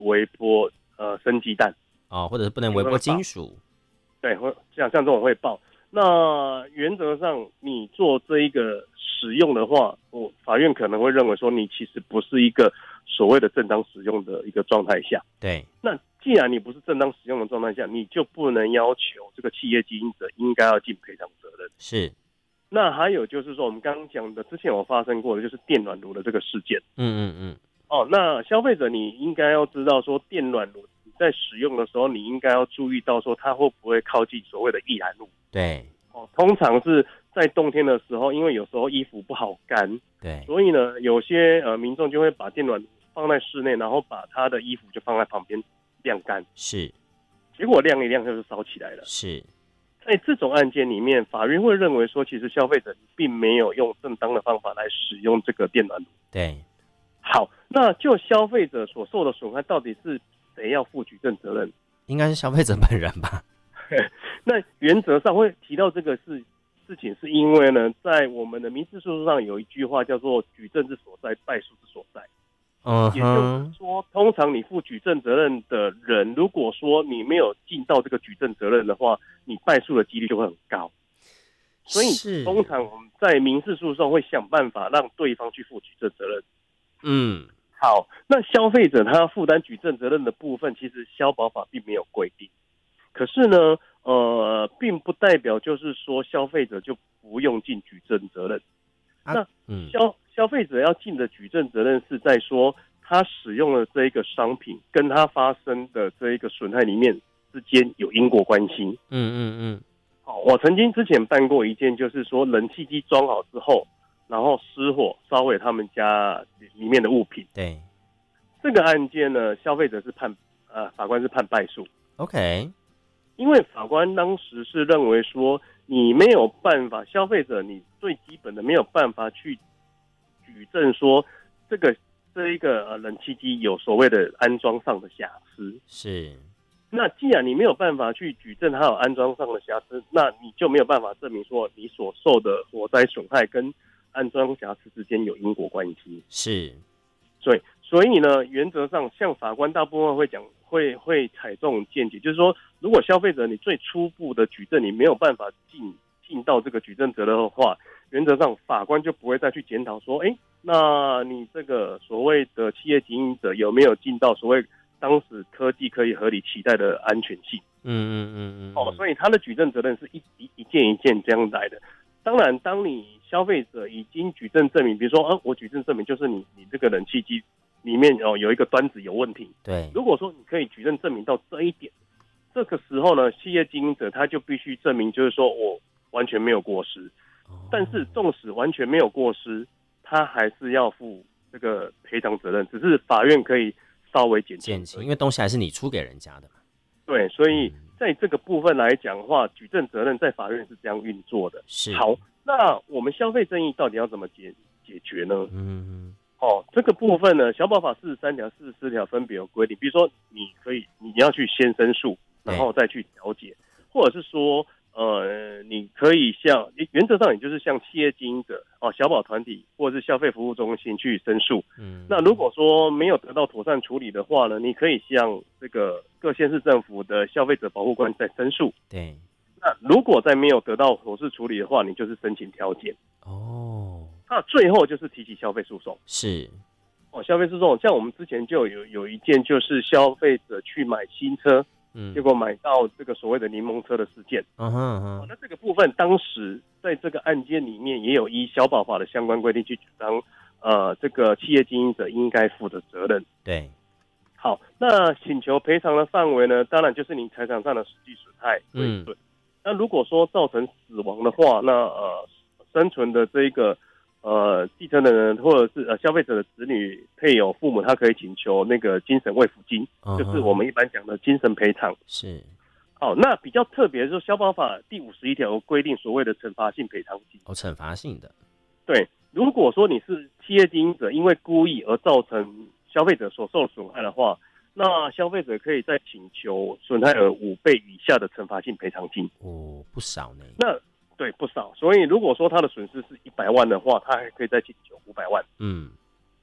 微波生鸡蛋或者是不能微波金属。 对，像这种会报。那原则上你做这一个使用的话，法院可能会认为说你其实不是一个所谓的正当使用的一个状态下。 对， 那既然你不是正当使用的状态下，你就不能要求这个企业经营者应该要尽赔偿责任。 是。 那还有就是说，我们刚刚讲的之前有发生过的就是电暖炉的这个事件。那消费者你应该要知道说，电暖炉你在使用的时候，你应该要注意到说它会不会靠近所谓的易燃物。 对。 通常是在冬天的时候，因为有时候衣服不好干， 对， 所以呢，有些民众就会把电暖炉放在室内，然后把他的衣服就放在旁边晾干， 是， 结果晾一晾就是烧起来了。 是， 在这种案件里面，法院会认为说，其实消费者并没有用正当的方法来使用这个电暖炉。 对。 好，那就消费者所受的损害，到底是谁要负举证责任？ 应该是消费者本人吧？ 那原则上会提到这个事情，是因为呢，在我们的民事诉讼上有一句话叫做"举证之所在，败诉之所在"。也就是说，通常你负举证责任的人，如果说你没有尽到这个举证责任的话，你败诉的几率就会很高。所以通常我们在民事诉讼会想办法让对方去负举证责任。好，那消费者他负担举证责任的部分，其实消保法并没有规定。可是呢，并不代表就是说消费者就不用尽举证责任。那消费者要尽的举证责任是在说，他使用了这一个商品跟他发生的这一个损害里面之间有因果关系。好，我曾经之前办过一件，就是说冷气机装好之后，然后失火烧毁他们家里面的物品。 对， 这个案件呢，消费者是法官是判败诉。 OK。 因为法官当时是认为说，你没有办法，消费者你最基本的没有办法去举证说这一个冷气机有所谓的安装上的瑕疵。 是。 那既然你没有办法去举证它有安装上的瑕疵，那你就没有办法证明说你所受的火灾损害跟安装瑕疵之间有因果关系。 是。 所以呢，原则上像法官大部分会讲会采这种见解，就是说，如果消费者你最初步的举证你没有办法尽到这个举证责任的话，原则上法官就不会再去检讨说，那你这个所谓的企业经营者有没有尽到所谓当时科技可以合理期待的安全性。所以他的举证责任是一件一件这样来的。当然，当你消费者已经举证证明，比如说，我举证证明就是你这个冷气机里面有一个端子有问题。 对， 如果说你可以举证证明到这一点，这个时候呢，企业经营者他就必须证明，就是说我完全没有过失。但是纵使完全没有过失，他还是要负这个赔偿责任，只是法院可以稍微减轻， 因为东西还是你出给人家的嘛。 对，所以在这个部分来讲的话，举证责任在法院是这样运作的。 是。 好，那我们消费争议到底要怎么解决呢？这个部分呢，消保法43条、44条分别有规定，比如说你要去先申诉，然后再去调解，或者是说你可以原则上，也就是向企业经营者、小保团体或者是消费服务中心去申诉。那如果说没有得到妥善处理的话呢，你可以向这个各县市政府的消费者保护官再申诉。 对。 那如果再没有得到妥适处理的话，你就是申请调解。那最后就是提起消费诉讼。 是。 消费诉讼，像我们之前就有一件，就是消费者去买新车。结果买到这个所谓的柠檬车的事件。那这个部分当时在这个案件里面也有依消保法的相关规定去主张，这个企业经营者应该负的责任。 对。 好，那请求赔偿的范围呢，当然就是你财产上的实际损害为准。那如果说造成死亡的话，那生存的这个继承的人或者是消费者的子女、配偶、父母，他可以请求那个精神慰抚金，就是我们一般讲的精神赔偿。 是。 好，那比较特别的是，消保法第51条有规定所谓的惩罚性赔偿金。 惩罚性的。 对，如果说你是企业经营者，因为故意而造成消费者所受损害的话，那消费者可以再请求损害额5倍以下的惩罚性赔偿金。 不少呢。 那对，不少。所以如果说他的损失是100万的话，他还可以再请求500万。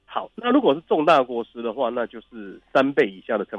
好，那如果是重大过失的话，那就是3倍以下的惩